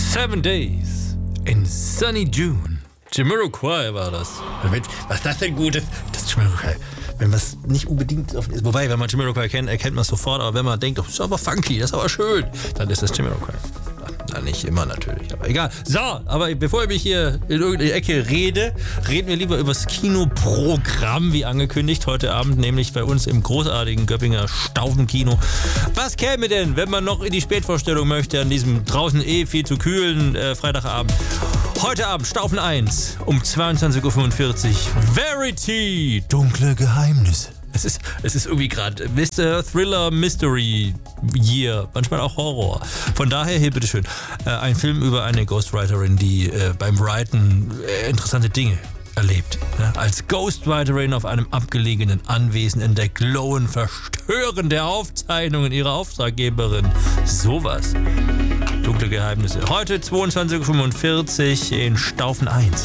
7 Days in Sunny June. Jamiroquai war das. Was ist das denn Gutes? Das ist Jamiroquai. Wenn man es nicht unbedingt auf ist. Wobei, wenn man Jamiroquai kennt, erkennt man es sofort. Aber wenn man denkt, das ist aber funky, das ist aber schön, dann ist das Jamiroquai. Na, nicht immer natürlich, aber egal. So, aber bevor ich mich hier in irgendeine Ecke reden wir lieber über das Kinoprogramm, wie angekündigt, heute Abend, nämlich bei uns im großartigen Göppinger Staufenkino. Was käme denn, wenn man noch in die Spätvorstellung möchte, an diesem draußen viel zu kühlen Freitagabend? Heute Abend, Staufen 1, um 22.45 Uhr. Verity, dunkle Geheimnisse. Es ist irgendwie gerade Mr. Thriller Mystery Year, manchmal auch Horror. Von daher hier bitteschön ein Film über eine Ghostwriterin, die beim Writen interessante Dinge erlebt. Ja, als Ghostwriterin auf einem abgelegenen Anwesen entdeckt Lowen verstörende Aufzeichnungen ihrer Auftraggeberin. Sowas. Dunkle Geheimnisse. Heute 22.45 Uhr in Staufen 1.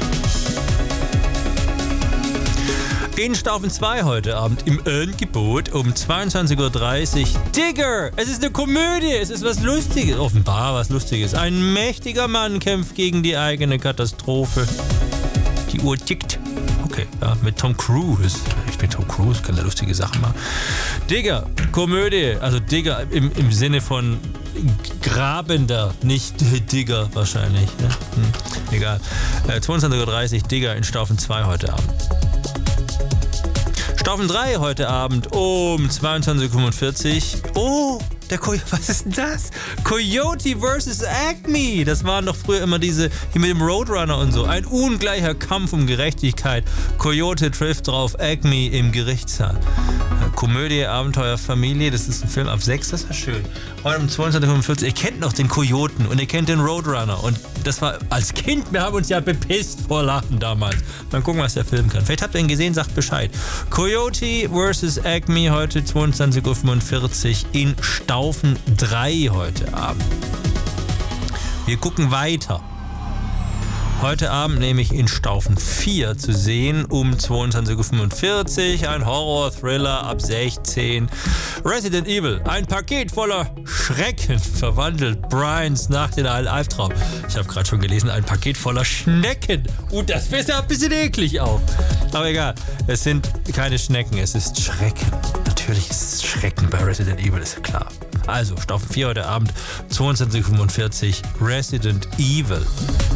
In Staufen 2 heute Abend im Angebot um 22.30 Uhr. Digger! Es ist eine Komödie, es ist was Lustiges. Offenbar was Lustiges. Ein mächtiger Mann kämpft gegen die eigene Katastrophe. Die Uhr tickt. Okay, ja, mit Tom Cruise. Ich bin Tom Cruise, kann da lustige Sachen machen. Digger, Komödie. Also Digger im Sinne von Grabender, nicht Digger wahrscheinlich. Ja? Egal. 22.30 Uhr, Digger in Staufen 2 heute Abend. Staufen 3 heute Abend um 22.45 Uhr. Oh, was ist denn das? Coyote vs. Acme. Das waren doch früher immer diese, hier mit dem Roadrunner und so. Ein ungleicher Kampf um Gerechtigkeit. Coyote trifft drauf Acme im Gerichtssaal. Komödie, Abenteuer, Familie. Das ist ein Film ab 6, das ist schön. Heute um 22.45 Uhr. Ihr kennt noch den Coyoten und ihr kennt den Roadrunner. Und das war als Kind, wir haben uns ja bepisst vor Lachen damals. Mal gucken, was der Film kann. Vielleicht habt ihr ihn gesehen, sagt Bescheid. Coyote vs. Acme heute 22.45 Uhr in Staufen 3 heute Abend. Wir gucken weiter. Heute Abend nämlich in Staufen 4 zu sehen um 22.45 Uhr. Ein Horror-Thriller ab 16. Resident Evil. Ein Paket voller Schrecken verwandelt Brians Nacht in einen Albtraum. Ich habe gerade schon gelesen, ein Paket voller Schnecken. Und das ist ja ein bisschen eklig auch. Aber egal, es sind keine Schnecken, es ist Schrecken. Natürlich ist es Schrecken bei Resident Evil, ist ja klar. Also, Staufen 4 heute Abend, 22.45 Uhr, Resident Evil.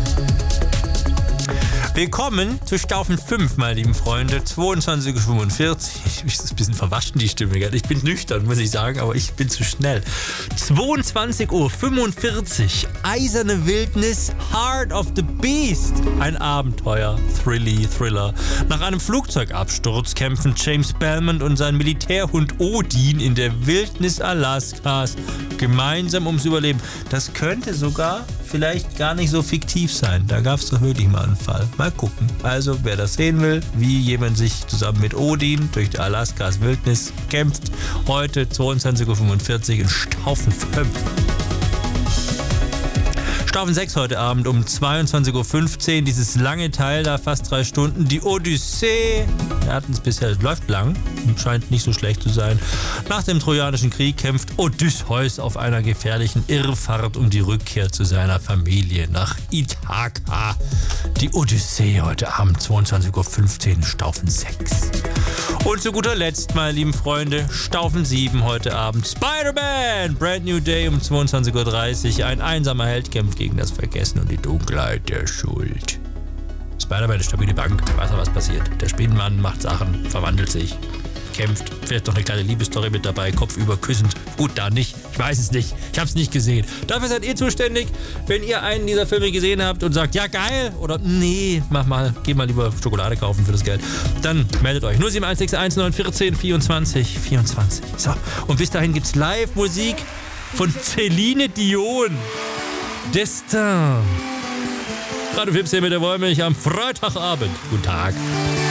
Willkommen zu Staufen 5, meine lieben Freunde, 22.45 Uhr. Ich ist ein bisschen verwaschen, die Stimme. Ich bin nüchtern, muss ich sagen, aber ich bin zu schnell. 22.45 Uhr, Eiserne Wildnis, Heart of the Beast. Ein Abenteuer, Thriller. Nach einem Flugzeugabsturz kämpfen James Belmont und sein Militärhund Odin in der Wildnis Alaskas gemeinsam ums Überleben. Das könnte sogar vielleicht gar nicht so fiktiv sein. Da gab es doch wirklich mal einen Fall. Mal gucken. Also, wer das sehen will, wie jemand sich zusammen mit Odin durch die Alaskas Wildnis kämpft, heute 22.45 Uhr in Staufen 5. Staufen 6 heute Abend um 22.15 Uhr, dieses lange Teil da, fast 3 Stunden, die Odyssee. Wir hatten es bisher, läuft lang, scheint nicht so schlecht zu sein. Nach dem Trojanischen Krieg kämpft Odysseus auf einer gefährlichen Irrfahrt um die Rückkehr zu seiner Familie nach Ithaka. Die Odyssee heute Abend 22.15 Uhr, Staufen 6. Und zu guter Letzt, meine lieben Freunde, Staufen 7 heute Abend. Spider-Man, Brand New Day um 22.30 Uhr. Ein einsamer Held kämpft gegen das Vergessen und die Dunkelheit der Schuld. Spider-Man ist stabile Bank, weiß er, was passiert. Der Spinnenmann macht Sachen, verwandelt sich, kämpft. Vielleicht noch eine kleine Liebesstory mit dabei, kopfüber küssend. Gut, da nicht. Ich weiß es nicht. Ich habe es nicht gesehen. Dafür seid ihr zuständig, wenn ihr einen dieser Filme gesehen habt und sagt, ja geil, oder nee, mach mal, geh mal lieber Schokolade kaufen für das Geld. Dann meldet euch. 07161 914 24 24. So, und bis dahin gibt's Live-Musik von Celine Dion. Destin. Radio Flips hier mit der Wollmilch am Freitagabend. Guten Tag.